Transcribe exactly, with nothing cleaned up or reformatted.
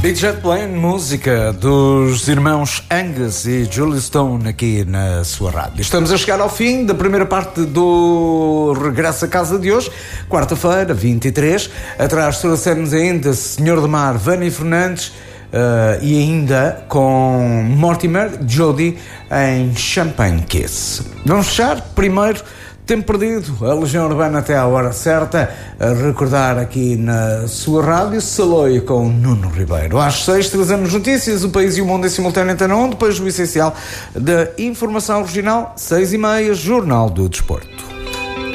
Big Jet Plane, música dos irmãos Angus e Julie Stone aqui na sua rádio. Estamos a chegar ao fim da primeira parte do Regresso a Casa de hoje, quarta-feira, vinte e três. Atrás trouxemos ainda Senhor do Mar, Vani Fernandes, uh, e ainda com Mortimer, Jody em Champagne Kiss. Vamos fechar primeiro Tempo Perdido, a Legião Urbana até à hora certa, a recordar aqui na sua rádio, Saloia com Nuno Ribeiro. Às seis trazemos notícias, o país e o mundo em simultâneo até não, depois o essencial da informação regional, seis e meia, Jornal do Desporto.